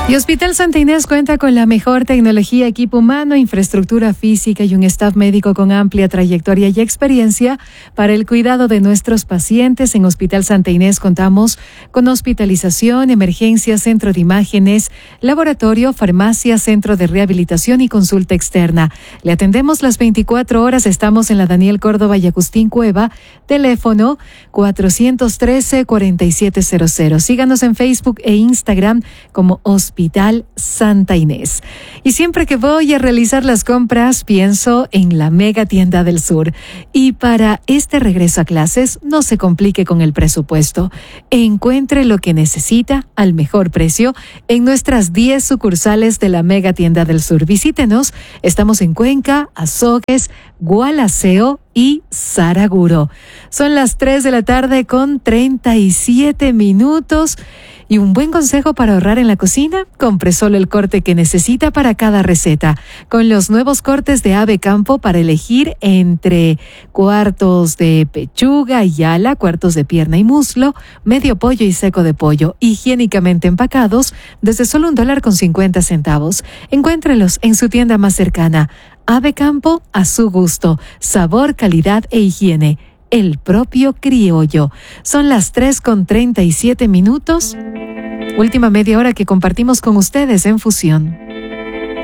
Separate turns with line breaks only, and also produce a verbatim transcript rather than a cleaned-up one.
Y Hospital Santa Inés cuenta con la mejor tecnología, equipo humano, infraestructura física y un staff médico con amplia trayectoria y experiencia para el cuidado de nuestros pacientes. En Hospital Santa Inés contamos con hospitalización, emergencia, centro de imágenes, laboratorio, farmacia, centro de rehabilitación y consulta externa. Le atendemos las veinticuatro horas. Estamos en la Daniel Córdoba y Agustín Cueva, teléfono cuatrocientos trece, cuarenta y siete cero cero. Síganos en Facebook e Instagram como Hospital Hospital Santa Inés. Y siempre que voy a realizar las compras, pienso en la Mega Tienda del Sur. Y para este regreso a clases, no se complique con el presupuesto. Encuentre lo que necesita al mejor precio en nuestras diez sucursales de la Mega Tienda del Sur. Visítenos. Estamos en Cuenca, Azogues, Gualaceo y Saraguro. Son las tres de la tarde con treinta y siete minutos. Y un buen consejo para ahorrar en la cocina: compre solo el corte que necesita para cada receta. Con los nuevos cortes de Ave Campo para elegir entre cuartos de pechuga y ala, cuartos de pierna y muslo, medio pollo y seco de pollo, higiénicamente empacados desde solo un dólar con cincuenta centavos. Encuéntrelos en su tienda más cercana. Ave Campo, a su gusto, sabor, calidad e higiene. El propio criollo. Son las tres con treinta y siete minutos. Última media hora que compartimos con ustedes en Fusión.